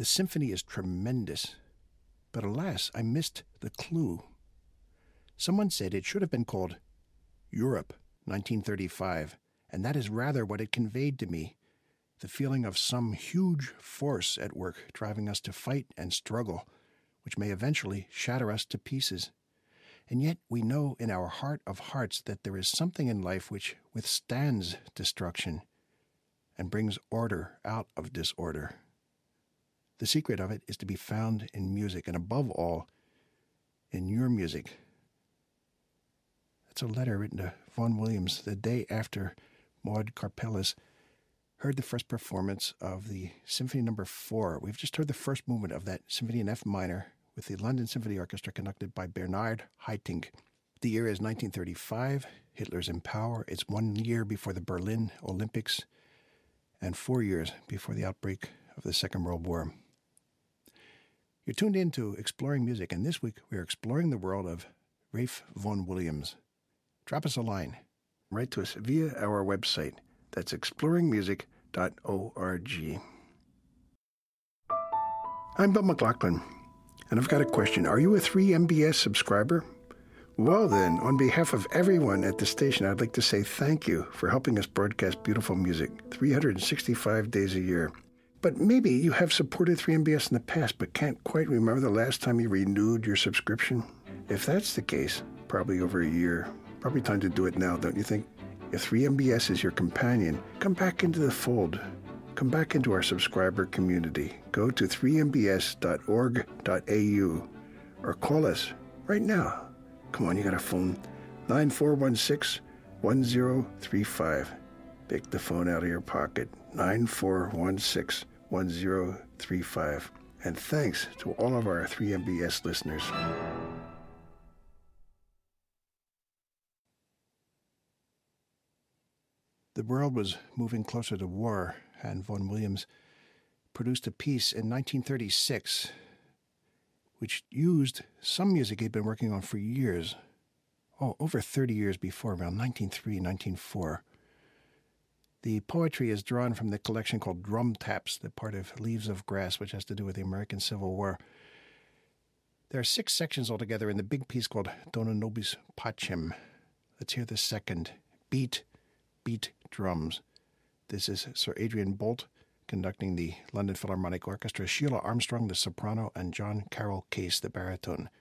The symphony is tremendous, but alas, I missed the clue. Someone said it should have been called Europe, 1935, and that is rather what it conveyed to me, the feeling of some huge force at work driving us to fight and struggle, which may eventually shatter us to pieces. And yet we know in our heart of hearts that there is something in life which withstands destruction and brings order out of disorder. The secret of it is to be found in music, and above all, in your music. That's a letter written to Vaughan Williams the day after Maud Karpeles heard the first performance of the Symphony No. 4. We've just heard the first movement of that symphony in F minor with the London Symphony Orchestra conducted by Bernard Haitink. The year is 1935. Hitler's in power. It's 1 year before the Berlin Olympics and 4 years before the outbreak of the Second World War. You're tuned in to Exploring Music, and this week we're exploring the world of Ralph Vaughan Williams. Drop us a line. Write to us via our website. That's exploringmusic.org. I'm Bill McLaughlin, and I've got a question. Are you a 3MBS subscriber? Well then, on behalf of everyone at the station, I'd like to say thank you for helping us broadcast beautiful music 365 days a year. But maybe you have supported 3MBS in the past but can't quite remember the last time you renewed your subscription. If that's the case, probably over a year. Probably time to do it now, don't you think? If 3MBS is your companion, come back into the fold. Come back into our subscriber community. Go to 3mbs.org.au or call us right now. Come on, you got a phone. 9416-1035. Pick the phone out of your pocket. 9416-1035. And thanks to all of our 3MBS listeners. The world was moving closer to war, and Vaughan Williams produced a piece in 1936 which used some music he'd been working on for years, over 30 years before, around 1903, 1904. The poetry is drawn from the collection called Drum Taps, the part of Leaves of Grass, which has to do with the American Civil War. There are 6 sections altogether in the big piece called Dona Nobis Pacem. Let's hear the second, Beat, Beat Drums. This is Sir Adrian Boult conducting the London Philharmonic Orchestra, Sheila Armstrong, the soprano, and John Carroll Case, the baritone.